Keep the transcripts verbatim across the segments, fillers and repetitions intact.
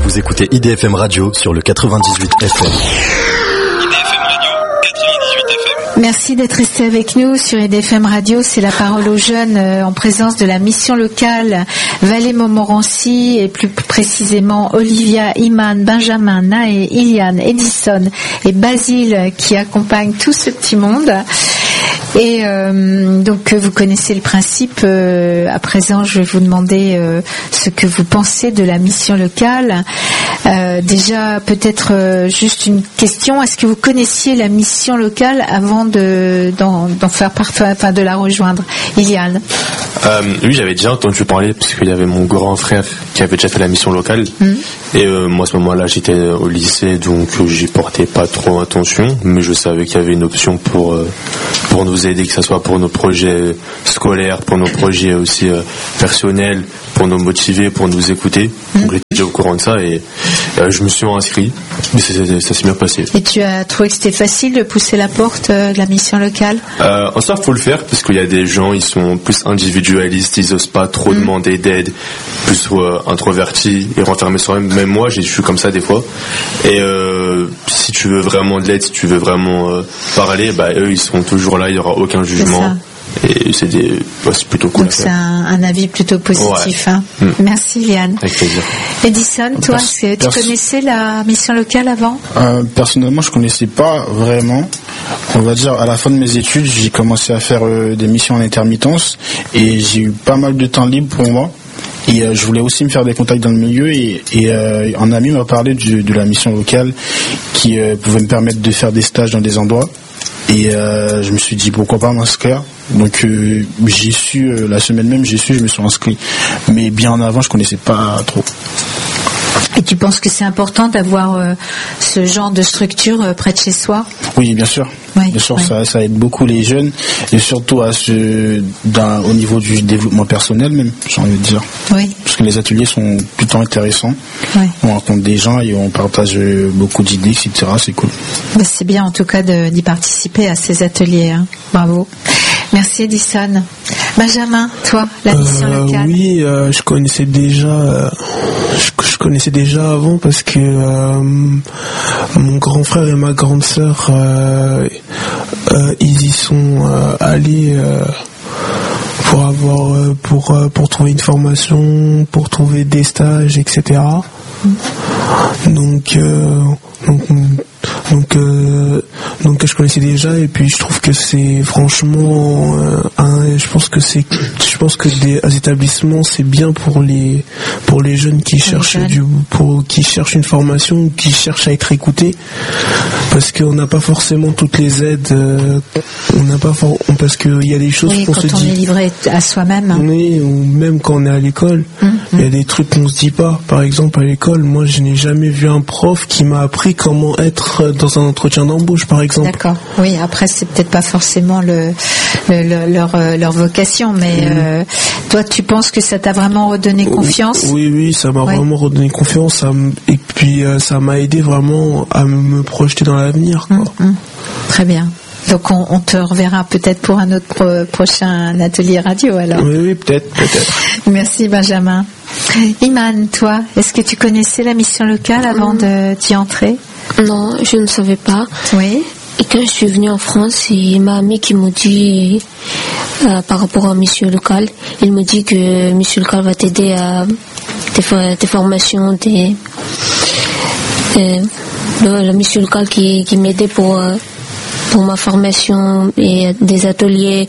Vous écoutez I D F M Radio sur le quatre-vingt-dix-huit F M. Merci d'être resté avec nous sur I D F M Radio. C'est la parole aux jeunes euh, en présence de la mission locale Vallée Montmorency et plus précisément Olivia, Iman, Benjamin, Naé, Iliane, Edison et Basile qui accompagnent tout ce petit monde. Et euh, donc vous connaissez le principe. Euh, à présent, je vais vous demander euh, ce que vous pensez de la mission locale. Euh, déjà, peut-être euh, juste une question. Est-ce que vous connaissiez la mission locale avant de d'en, d'en faire partie, enfin de la rejoindre, Iliane? euh, Oui, j'avais déjà entendu parler parce qu'il y avait mon grand frère qui avait déjà fait la mission locale. Mmh. Et euh, moi, à ce moment-là, j'étais au lycée, donc euh, j'y portais pas trop attention, mais je savais qu'il y avait une option pour euh, pour nous aider, que ce soit pour nos projets scolaires, pour nos projets aussi euh, personnels, pour nous motiver, pour nous écouter. Mmh. Donc j'étais déjà au courant de ça et euh, je me suis inscrit, mais ça, ça, ça s'est bien passé. Et tu as trouvé que c'était facile de pousser la porte euh, de la mission locale? euh, En ça, faut le faire parce qu'il y a des gens, ils sont plus individualistes, ils osent pas trop mmh. demander d'aide, plus euh, introvertis et renfermés sur eux-mêmes. Même moi, je suis comme ça des fois. Et euh, si tu veux vraiment de l'aide, si tu veux vraiment euh, parler, bah eux, ils seront toujours là, il y aura aucun jugement. Et c'est, des, bah, c'est plutôt cool. Donc c'est un, un avis plutôt positif. Ouais. Hein. Mm. Merci Liane. Avec plaisir. Edison, toi, Pers- tu pers- connaissais la mission locale avant? euh, Personnellement, je connaissais pas vraiment. On va dire à la fin de mes études, j'ai commencé à faire euh, des missions en intermittence et j'ai eu pas mal de temps libre pour moi. Et euh, je voulais aussi me faire des contacts dans le milieu et, et euh, un ami m'a parlé du, de la mission locale qui euh, pouvait me permettre de faire des stages dans des endroits. Et euh, je me suis dit pourquoi pas m'inscrire. Donc euh, j'ai su, euh, la semaine même j'ai su, je me suis inscrit. Mais bien en avant, je connaissais pas trop. Et tu penses que c'est important d'avoir euh, ce genre de structure euh, près de chez soi? Oui, bien sûr. Oui, bien sûr, oui. ça, ça aide beaucoup les jeunes et surtout à ce, d'un, au niveau du développement personnel même, j'ai envie de dire. Oui. Parce que les ateliers sont plutôt intéressants. Oui. On rencontre des gens et on partage beaucoup d'idées, et cetera. C'est cool. Ben, c'est bien en tout cas de, d'y participer à ces ateliers. Hein. Bravo. Merci Edison. Benjamin, toi, la mission euh, locale. Oui, euh, je connaissais déjà. Euh, je, je connaissais déjà avant parce que euh, mon grand frère et ma grande sœur, euh, euh, ils y sont euh, allés euh, pour avoir, euh, pour euh, pour trouver une formation, pour trouver des stages, et cetera. Donc euh, donc donc euh, donc je connaissais déjà et puis je trouve que c'est franchement euh, un, je pense que c'est je pense que des établissements c'est bien pour les pour les jeunes qui cherchent du pour qui cherchent une formation ou qui cherchent à être écoutés parce qu'on n'a pas forcément toutes les aides euh, on n'a pas for- parce que il y a des choses oui, qu'on se dit quand on est livré à soi-même hein. Oui, ou même quand on est à l'école il mm-hmm. y a des trucs qu'on se dit pas. Par exemple à l'école moi je n'ai jamais vu un prof qui m'a appris comment être dans un entretien d'embauche par exemple. D'accord. Oui, après c'est peut-être pas forcément le, le, le leur leur vocation, mais mmh. euh, toi tu penses que ça t'a vraiment redonné confiance? Oui, oui, ça m'a ouais. vraiment redonné confiance, ça m- et puis euh, ça m'a aidé vraiment à me projeter dans l'avenir. Quoi. Mmh, mmh. Très bien. Donc on, on te reverra peut-être pour un autre pro- prochain atelier radio alors. Oui, oui, peut-être, peut-être. Merci Benjamin. Iman, toi, est-ce que tu connaissais la mission locale avant mmh. de d'y entrer? Non, je ne savais pas. Oui. Et quand je suis venue en France, c'est ma amie qui m'a dit euh, par rapport à mission locale, il me dit que mission locale va t'aider à tes, tes formations, des euh, la mission locale qui qui m'aidait pour euh, pour ma formation et des ateliers.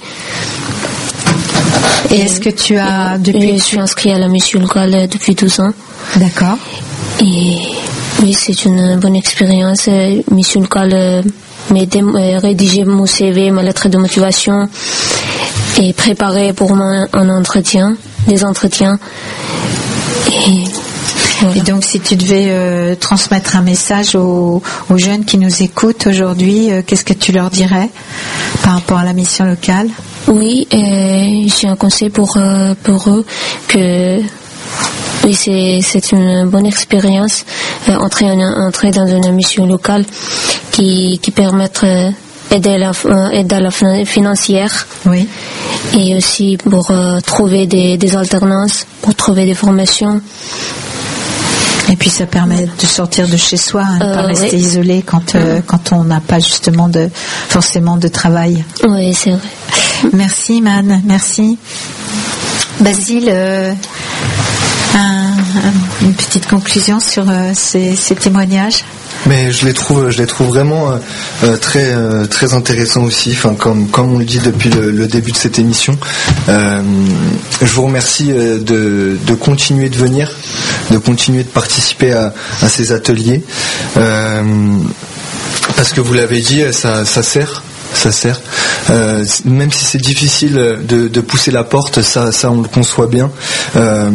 Et est-ce que tu as depuis Je suis inscrite à la mission locale depuis douze ans. D'accord. Et oui, c'est une bonne expérience. Mission locale m'aider à rédiger mon C V, ma lettre de motivation et préparer pour moi un entretien, des entretiens. Et, voilà. Et donc, si tu devais euh, transmettre un message aux, aux jeunes qui nous écoutent aujourd'hui, euh, qu'est-ce que tu leur dirais par rapport à la mission locale? Oui, euh, j'ai un conseil pour euh, pour eux que oui, c'est c'est une bonne expérience euh, entrer en, entrer dans une mission locale qui qui permettre euh, aider la euh, aider à la financière. Oui. Et aussi pour euh, trouver des des alternances, pour trouver des formations. Et puis ça permet de sortir de chez soi, hein, de Euh, pas rester oui. isolé quand euh, quand on n'a pas justement de forcément de travail. Oui, c'est vrai. Merci Man, merci. Basile, euh, un- un- une petite conclusion sur euh, ces, ces témoignages. Mais je les trouve, je les trouve vraiment euh, euh, très, euh, très intéressants aussi. Enfin, comme, comme on le dit depuis le, le début de cette émission. Euh, je vous remercie euh, de, de continuer de venir, de continuer de participer à, à ces ateliers, euh, parce que vous l'avez dit, ça, ça sert. Ça sert. Euh, même si c'est difficile de, de pousser la porte, ça, ça on le conçoit bien. Euh,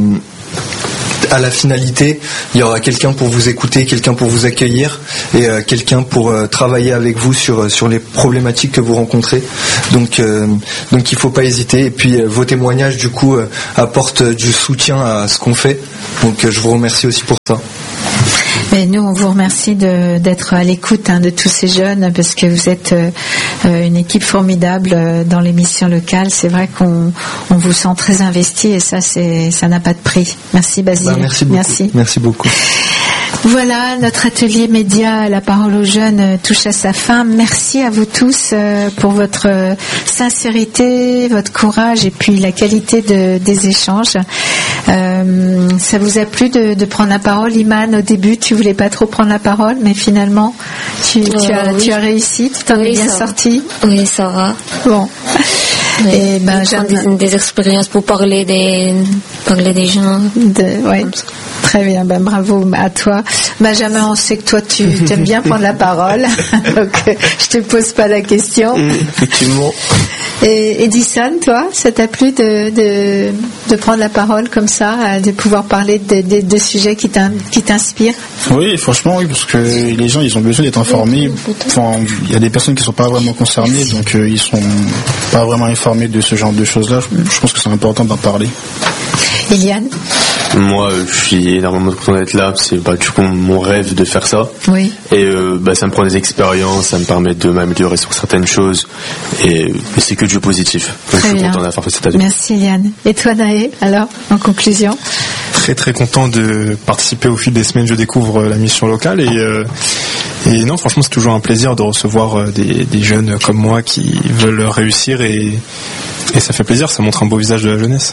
à la finalité, il y aura quelqu'un pour vous écouter, quelqu'un pour vous accueillir et euh, quelqu'un pour euh, travailler avec vous sur sur les problématiques que vous rencontrez. Donc euh, donc il faut pas hésiter. Et puis euh, vos témoignages du coup euh, apportent du soutien à ce qu'on fait. Donc euh, je vous remercie aussi pour ça. Mais nous, on vous remercie de, d'être à l'écoute hein, de tous ces jeunes parce que vous êtes euh, une équipe formidable euh, dans l'émission locale. C'est vrai qu'on on vous sent très investi et ça, c'est, ça n'a pas de prix. Merci Basile. Bah, merci beaucoup. Merci. Merci beaucoup. Voilà, notre atelier média La Parole aux Jeunes euh, touche à sa fin. Merci à vous tous euh, pour votre euh, sincérité, votre courage et puis la qualité de, des échanges. Euh, ça vous a plu de, de prendre la parole, Iman? Au début, tu voulais pas trop prendre la parole, mais finalement, tu, tu, Euh, as, oui. tu as réussi, tu t'en Oui, es bien ça va. sorti. Oui, ça va. Bon. Oui. Et Et Benjamin, prendre des, des expériences pour parler des, parler des gens. de, ouais. Comme ça. Très bien, ben bravo à toi. Benjamin, on sait que toi tu aimes bien prendre la parole, donc euh, je te pose pas la question. Effectivement. Et Edison, toi, ça t'a plu de, de, de prendre la parole comme ça, euh, de pouvoir parler de, de, de sujets qui, t'in, qui t'inspirent? Oui, franchement, oui, parce que les gens, ils ont besoin d'être informés. Enfin, il y a des personnes qui sont pas vraiment concernées, donc euh, ils sont pas vraiment informés de ce genre de choses-là. Je, je pense que c'est important d'en parler. Eliane? Moi, euh, je suis énormément content d'être là. C'est bah, du coup mon rêve de faire ça. Oui. Et euh, bah, ça me prend des expériences, ça me permet de m'améliorer sur certaines choses. Et, et c'est que du positif. Donc, Très je suis bien. content d'avoir fait cette atelier. Merci Eliane. Et toi Naé, alors, en conclusion? Très très content de participer au fil des semaines. Je découvre la mission locale et euh, et non, franchement, c'est toujours un plaisir de recevoir des, des jeunes comme moi qui veulent réussir et et ça fait plaisir. Ça montre un beau visage de la jeunesse.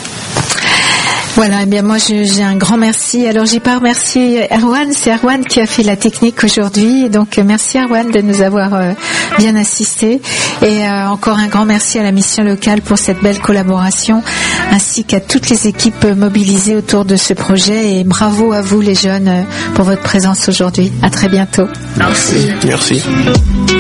Voilà, eh bien moi je, j'ai un grand merci. Alors j'ai pas remercié Erwan, c'est Erwan qui a fait la technique aujourd'hui. Donc euh, merci Erwan de nous avoir euh, bien assistés. Et euh, encore un grand merci à la mission locale pour cette belle collaboration, ainsi qu'à toutes les équipes mobilisées autour de ce projet. Et bravo à vous les jeunes euh, pour votre présence aujourd'hui. À très bientôt. Merci. Merci.